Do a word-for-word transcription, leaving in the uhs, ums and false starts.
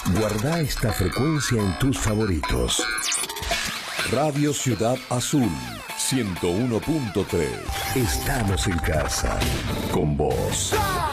Guarda esta frecuencia en tus favoritos. Radio Ciudad Azul, ciento uno punto tres. Estamos en casa con vos.